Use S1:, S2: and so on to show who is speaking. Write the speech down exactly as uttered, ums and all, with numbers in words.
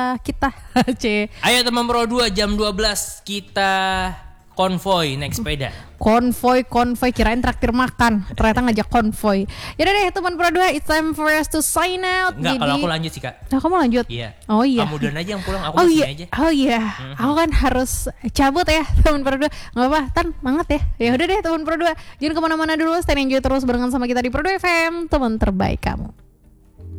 S1: kita. C.
S2: Ayo teman Pro dua jam dua belas kita konvoy naik sepeda.
S1: Konvoy, konvoy kirain traktir makan. Ternyata ngajak konvoy. Yaudah deh teman Pro dua, it's time for us to sign out.
S2: Enggak,
S1: Jadi...
S2: kalau aku lanjut sih Kak.
S1: Nah, kamu lanjut?
S2: Iya.
S1: Oh iya.
S2: Kamu dan aja yang pulang, aku
S1: oh,
S2: masih
S1: iya.
S2: aja.
S1: Oh iya. Mm-hmm. Aku kan harus cabut ya teman Pro dua. Gak apa-apa, Tan, banget ya. Ya udah deh teman Pro dua. Jangan kemana-mana dulu, stay enjoy terus barengan sama kita di Pro dua F M, teman terbaik kamu.